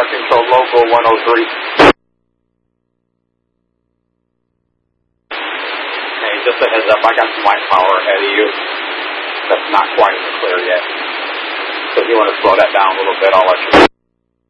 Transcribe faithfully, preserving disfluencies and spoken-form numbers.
Radar control local one oh three. Hey, just a heads up, I got some white power ahead of you. That's not quite as clear yet. So if you want to slow that down a little bit, I'll let you know.